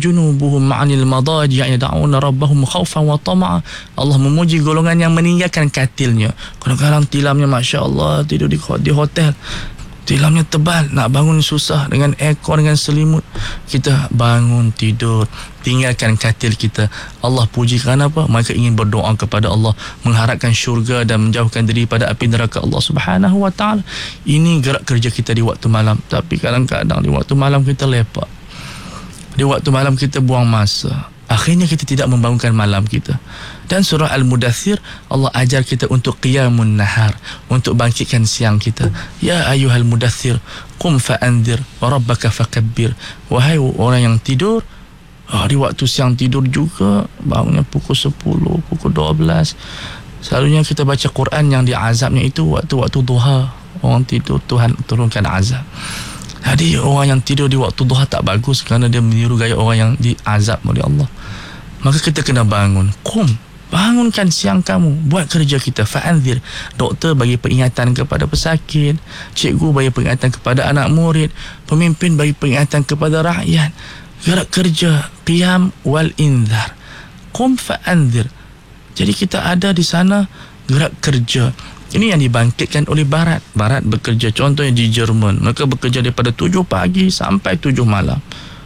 junubuhum ma'anil madaji' yad'una rabbahum khaufan wa tama'a. Allah memuji golongan yang meninggalkan katilnya. Kadang-kadang tilamnya Masya Allah, tidur di hotel, tilamnya tebal, nak bangun susah, dengan aircon, dengan selimut. Kita bangun tidur, tinggalkan katil kita. Allah puji kerana apa? Mereka ingin berdoa kepada Allah, mengharapkan syurga dan menjauhkan diri pada api neraka Allah Subhanahu wa ta'ala. Ini gerak kerja kita di waktu malam. Tapi kadang-kadang di waktu malam kita lepak, di waktu malam kita buang masa. Akhirnya kita tidak membangunkan malam kita. Dan surah Al-Mudaththir, Allah ajar kita untuk qiyamun nahar, untuk bangkitkan siang kita. Ya ayyuhal mudaththir, qum fa'anzir wa rabbaka fakabbir. Wahai orang yang tidur, di waktu siang tidur juga, bangunnya pukul 10, pukul 12. Selalunya kita baca Quran yang diazabnya itu waktu-waktu duha. Orang tidur, Tuhan turunkan azab. Jadi orang yang tidur di waktu duha tak bagus, kerana dia meniru gaya orang yang diazab oleh Allah. Maka kita kena bangun. Qum, bangunkan siang kamu, buat kerja kita. Fa'anzir, doktor bagi peringatan kepada pesakit, cikgu bagi peringatan kepada anak murid, pemimpin bagi peringatan kepada rakyat. Gerak kerja, qiyam wal inzar. Qum fa'anzir. Jadi kita ada di sana gerak kerja. Ini yang dibangkitkan oleh Barat. Barat bekerja, contohnya di Jerman, mereka bekerja daripada 7 pagi sampai 7 malam.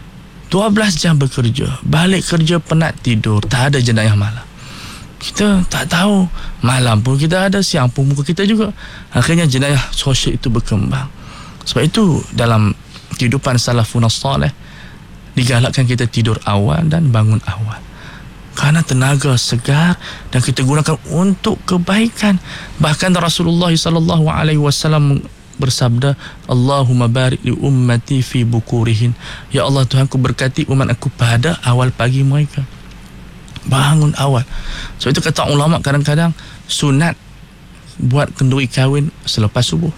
12 jam bekerja, balik kerja penat tidur, tak ada jenayah malam. Kita tak tahu, malam pun kita ada, siang pun muka kita juga. Akhirnya jenayah sosial itu berkembang. Sebab itu dalam kehidupan salafun salih digalakkan kita tidur awal dan bangun awal, kerana tenaga segar dan kita gunakan untuk kebaikan. Bahkan Rasulullah SAW bersabda, Allahumma barik li ummati fi bukurihin. Ya Allah, Tuhanku berkati umat aku pada awal pagi mereka. Bangun awal. Sebab itu kata ulama, kadang-kadang sunat buat kenduri kahwin selepas subuh.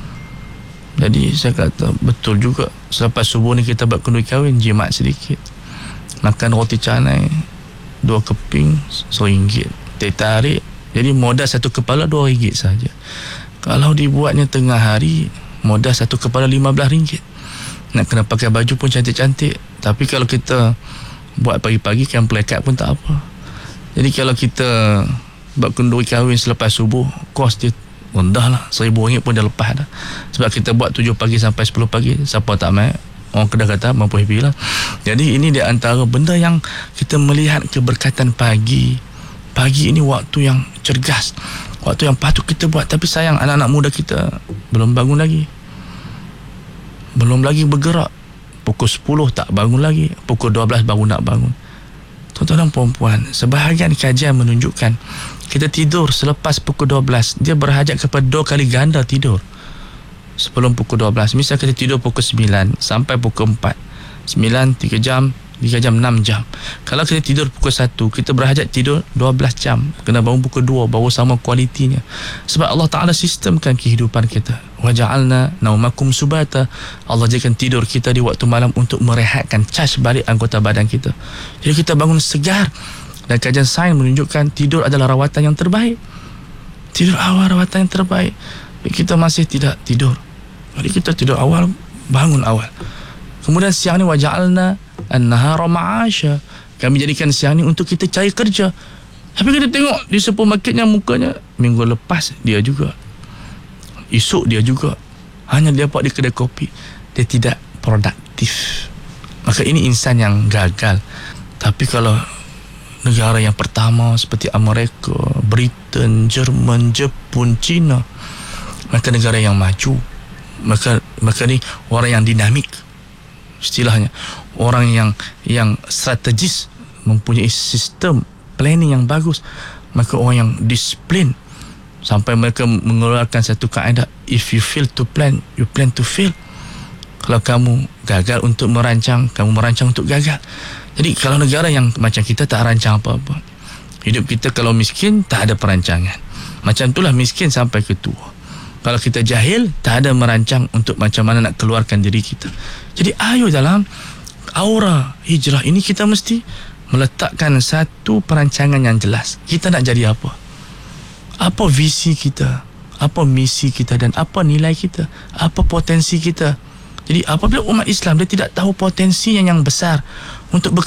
Jadi saya kata betul juga, selepas subuh ni kita buat kenduri kahwin, jimat sedikit, makan roti canai 2 keping RM1, teh tarik. Jadi modal 1 kepala RM2 saja. Kalau dibuatnya tengah hari, modal 1 kepala RM15. Nak kena pakai baju pun cantik-cantik. Tapi kalau kita buat pagi-pagi, kan pelekat pun tak apa. Jadi kalau kita buat kenduri kahwin selepas subuh, kos dia rendah lah, RM1,000 pun dah lepas dah. Sebab kita buat 7 pagi sampai 10 pagi, siapa tak main, orang Kedah kata mampu happy lah. Jadi ini di antara benda yang kita melihat keberkatan pagi. Pagi ini waktu yang cergas, waktu yang patut kita buat. Tapi sayang, anak-anak muda kita belum bangun lagi, belum lagi bergerak. Pukul 10 tak bangun lagi, pukul 12 baru nak bangun. Tuan-tuan dan puan-puan, sebahagian kajian menunjukkan kita tidur selepas pukul 12, dia berhajat kepada 2 kali ganda tidur sebelum pukul 12. Misal kita tidur pukul 9 sampai pukul 4, 9, 3 jam, 6 jam. Kalau kita tidur pukul 1, kita berhajat tidur 12 jam. Kena bangun pukul 2 baru sama kualitinya. Sebab Allah Ta'ala sistemkan kehidupan kita. Wa ja'alna naumakum subata. Allah jadikan tidur kita di waktu malam untuk merehatkan, charge balik anggota badan kita. Jadi kita bangun segar. Dan kajian sains menunjukkan tidur adalah rawatan yang terbaik. Tidur awal rawatan yang terbaik. Kita masih tidak tidur, jadi kita tidur awal, bangun awal. Kemudian siang ni waja'alna an-nahara ma'asha. Kami jadikan siang ni untuk kita cari kerja. Tapi kita tengok di supermarketnya, mukanya minggu lepas dia juga, esok dia juga, hanya dia buat di kedai kopi. Dia tidak produktif. Maka ini insan yang gagal. Tapi kalau negara yang pertama seperti Amerika, Britain, Jerman, Jepun, China, maka negara yang maju. Maka ni orang yang dinamik, istilahnya orang yang strategis, mempunyai sistem planning yang bagus. Maka orang yang disiplin, sampai mereka mengeluarkan satu kaedah, if you fail to plan, you plan to fail. Kalau kamu gagal untuk merancang, kamu merancang untuk gagal. Jadi kalau negara yang macam kita tak rancang apa-apa, hidup kita kalau miskin tak ada perancangan, macam itulah miskin sampai ke tua. Kalau kita jahil, tak ada merancang untuk macam mana nak keluarkan diri kita. Jadi ayo dalam aura hijrah ini kita mesti meletakkan satu perancangan yang jelas. Kita nak jadi apa? Apa visi kita? Apa misi kita? Dan apa nilai kita? Apa potensi kita? Jadi apabila umat Islam dia tidak tahu potensinya yang besar untuk